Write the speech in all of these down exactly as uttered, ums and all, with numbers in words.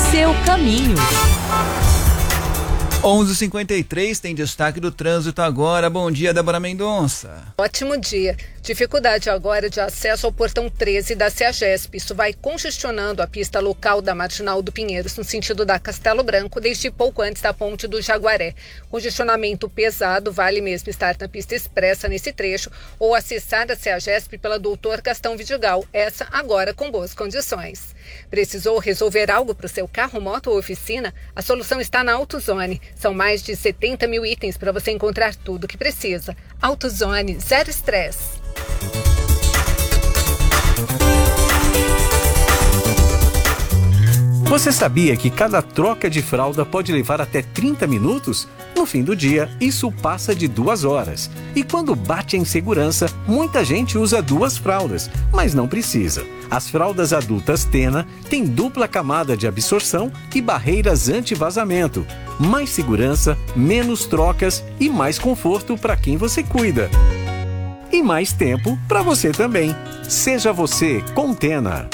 seu caminho. onze e cinquenta e três tem destaque do trânsito agora. Bom dia, Débora Mendonça. Ótimo dia. Dificuldade agora de acesso ao portão treze da CEAGESP. Isso vai congestionando a pista local da Marginal do Pinheiros no sentido da Castelo Branco desde pouco antes da ponte do Jaguaré. Congestionamento pesado, vale mesmo estar na pista expressa nesse trecho ou acessar a CEAGESP pela Doutor Gastão Vidigal. Essa agora com boas condições. Precisou resolver algo para o seu carro, moto ou oficina? A solução está na AutoZone. São mais de setenta mil itens para você encontrar tudo o que precisa. AutoZone, zero estresse. Você sabia que cada troca de fralda pode levar até trinta minutos? No fim do dia, isso passa de duas horas. E quando bate a insegurança, muita gente usa duas fraldas, mas não precisa. As fraldas adultas Tena têm dupla camada de absorção e barreiras anti-vazamento. Mais segurança, menos trocas e mais conforto para quem você cuida. E mais tempo para você também. Seja você com Tena.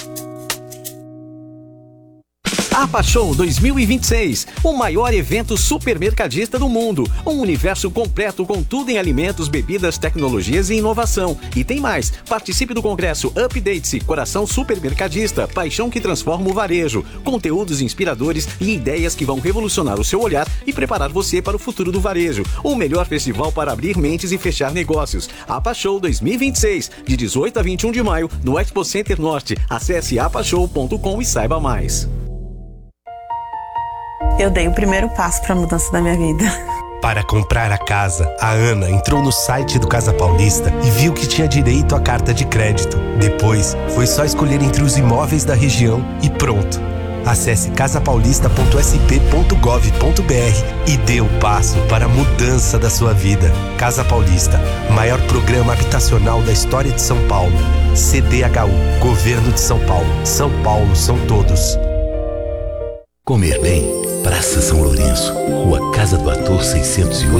APA Show dois mil e vinte e seis, o maior evento supermercadista do mundo. Um universo completo com tudo em alimentos, bebidas, tecnologias e inovação. E tem mais, participe do congresso Update-se, Coração Supermercadista, paixão que transforma o varejo. Conteúdos inspiradores e ideias que vão revolucionar o seu olhar e preparar você para o futuro do varejo. O melhor festival para abrir mentes e fechar negócios. APA Show dois mil e vinte e seis, de dezoito a vinte e um de maio, no Expo Center Norte. Acesse apa show ponto com e saiba mais. Eu dei o primeiro passo para a mudança da minha vida. Para comprar a casa, a Ana entrou no site do Casa Paulista e viu que tinha direito à carta de crédito. Depois, foi só escolher entre os imóveis da região e pronto. Acesse casa paulista ponto s p ponto gov ponto b r e dê o passo para a mudança da sua vida. Casa Paulista, maior programa habitacional da história de São Paulo. C D H U, Governo de São Paulo. São Paulo são todos. Comer bem. Praça São Lourenço, Rua Casa do Ator seiscentos e oito.